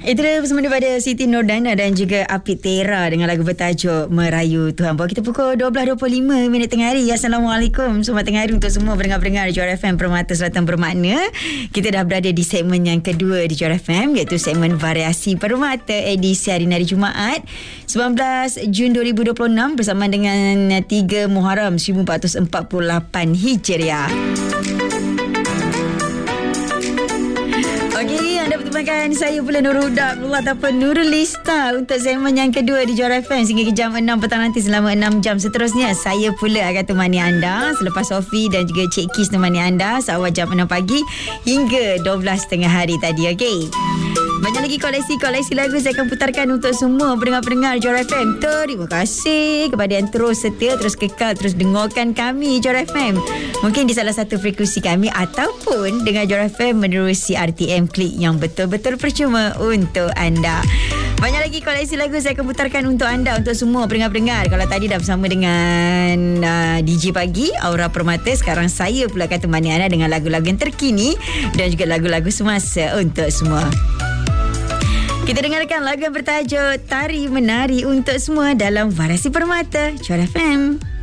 Itu dia bersama daripada Siti Nordana dan juga Apit Tera dengan lagu bertajuk Merayu Tuhan. Bawa kita pukul 12.25 tengah hari. Assalamualaikum. Selamat tengah hari untuk semua pendengar-pendengar Johor FM Permata Selatan Bermakna. Kita dah berada di segmen yang kedua di Johor FM, iaitu segmen Variasi Permata edisi hari Jumaat 19 Jun 2026 bersama dengan 3 Muharram 1448 Hijriah. Okey, anda bertemankan saya pula Nurul Huda ataupun Nurul Lista untuk segmen yang kedua di Johor FM sehingga ke jam 6 petang nanti. Selama 6 jam seterusnya saya pula akan temani anda selepas Sofi dan juga Cik Kis temani anda seawal jam 6 pagi hingga 12.30 hari tadi. Okey, banyak lagi koleksi lagu saya akan putarkan untuk semua pendengar-pendengar Johor FM. Terima kasih kepada yang terus setia, terus kekal, terus dengarkan kami Johor FM. Mungkin di salah satu frekuensi kami ataupun dengan Johor FM menerusi RTM Klik yang betul-betul percuma untuk anda. Banyak lagi koleksi lagu saya akan putarkan untuk anda, untuk semua pendengar-pendengar. Kalau tadi dah bersama dengan DJ Pagi, Aura Permata, sekarang saya pula akan temani anda dengan lagu-lagu yang terkini dan juga lagu-lagu semasa untuk semua. Kita dengarkan lagu yang bertajuk Tari Menari untuk semua dalam Variasi Permata Johor FM.